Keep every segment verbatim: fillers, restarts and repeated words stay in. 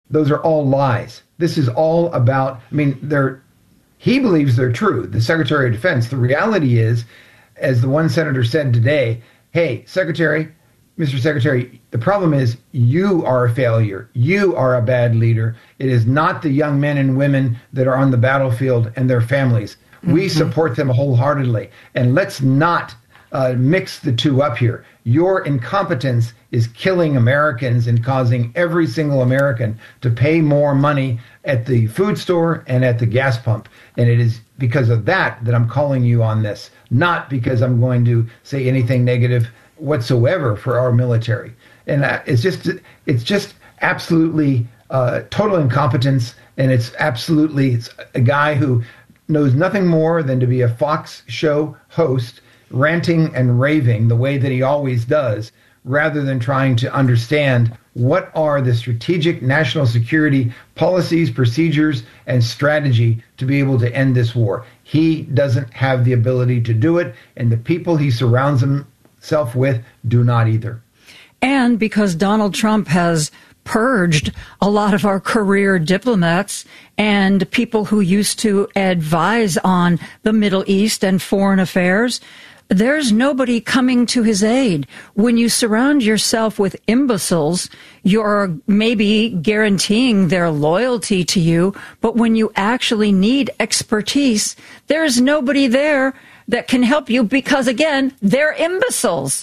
Those are all lies. This is all about, I mean, they're, he believes they're true, the Secretary of Defense. The reality is, as the one senator said today, hey, Secretary, Mister Secretary, the problem is you are a failure. You are a bad leader. It is not the young men and women that are on the battlefield and their families. Mm-hmm. We support them wholeheartedly. And let's not uh, mix the two up here. Your incompetence is killing Americans and causing every single American to pay more money at the food store and at the gas pump. And it is because of that that I'm calling you on this, not because I'm going to say anything negative whatsoever for our military. And uh, it's just it's just absolutely uh, total incompetence, and it's absolutely it's a guy who knows nothing more than to be a Fox show host, ranting and raving the way that he always does, rather than trying to understand what are the strategic national security policies, procedures, and strategy to be able to end this war. He doesn't have the ability to do it, and the people he surrounds himself with do not either. And because Donald Trump has purged a lot of our career diplomats and people who used to advise on the Middle East and foreign affairs, there's nobody coming to his aid. When you surround yourself with imbeciles, you're maybe guaranteeing their loyalty to you, but when you actually need expertise, there's nobody there that can help you because, again, they're imbeciles.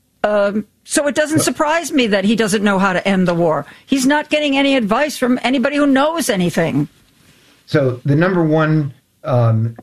Um, so it doesn't surprise me that he doesn't know how to end the war. He's not getting any advice from anybody who knows anything. So the number one um,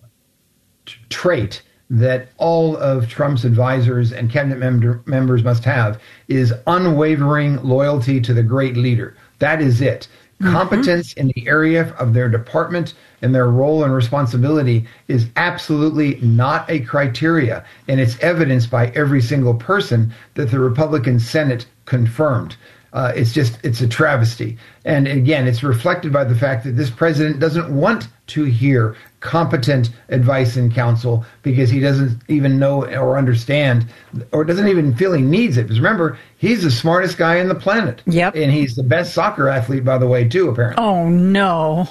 t- trait that all of Trump's advisors and cabinet member, members must have is unwavering loyalty to the great leader. That is it. Mm-hmm. Competence in the area of their department and their role and responsibility is absolutely not a criteria, and it's evidenced by every single person that the Republican Senate confirmed. Uh, it's just, it's a travesty. And again, it's reflected by the fact that this president doesn't want to hear competent advice and counsel because he doesn't even know or understand or doesn't even feel he needs it. Because remember, he's the smartest guy on the planet. Yep. And he's the best soccer athlete, by the way, too, apparently. Oh, no.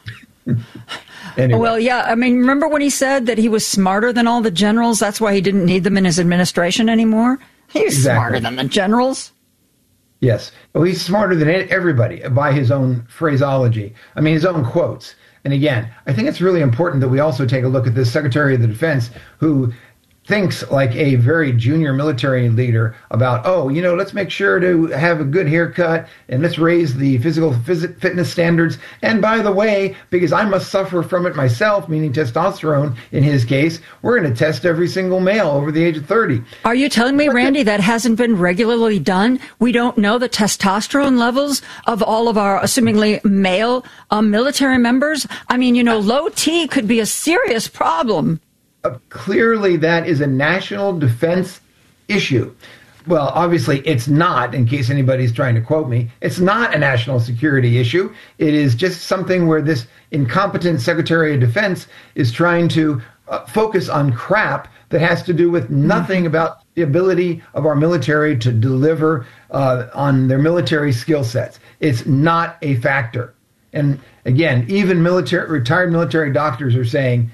Anyway. Well, yeah, I mean, remember when he said that he was smarter than all the generals? That's why he didn't need them in his administration anymore? He's Exactly. smarter than the generals. Yes. Well, he's smarter than everybody by his own phraseology. I mean, his own quotes. And again, I think it's really important that we also take a look at this Secretary of the Defense who thinks like a very junior military leader about, oh, you know, let's make sure to have a good haircut and let's raise the physical phys- fitness standards. And by the way, because I must suffer from it myself, meaning testosterone in his case, we're going to test every single male over the age of thirty. Are you telling me, Randy, that hasn't been regularly done? We don't know the testosterone levels of all of our assumingly male uh, military members? I mean, you know, low T could be a serious problem. Uh, clearly, that is a national defense issue. Well, obviously, it's not, in case anybody's trying to quote me. It's not a national security issue. It is just something where this incompetent Secretary of Defense is trying to uh, focus on crap that has to do with nothing mm-hmm. about the ability of our military to deliver uh, on their military skill sets. It's not a factor. And again, even military retired military doctors are saying,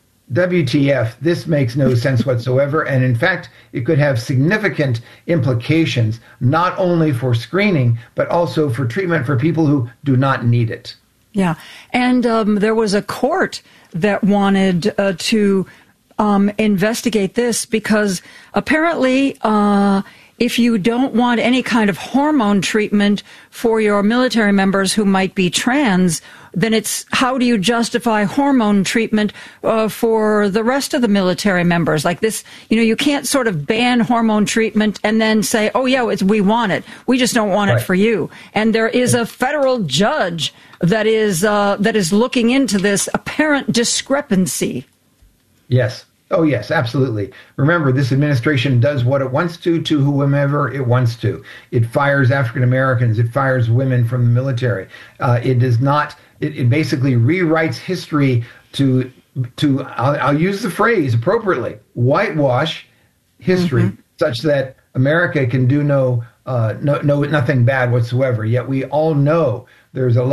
W T F, this makes no sense whatsoever. And in fact, it could have significant implications, not only for screening, but also for treatment for people who do not need it. Yeah. And um, there was a court that wanted uh, to um, investigate this because apparently uh, if you don't want any kind of hormone treatment for your military members who might be trans, then it's how do you justify hormone treatment uh, for the rest of the military members? Like this, you know, you can't sort of ban hormone treatment and then say, oh, yeah, it's, we want it. We just don't want right. it for you. And there is a federal judge that is uh, that is looking into this apparent discrepancy. Yes. Oh, yes, absolutely. Remember, this administration does what it wants to, to whomever it wants to. It fires African Americans. It fires women from the military. Uh, it does not, it, it basically rewrites history to, to I'll, I'll use the phrase appropriately, whitewash history, mm-hmm. such that America can do no, uh, no, no, nothing bad whatsoever. Yet we all know there's a lot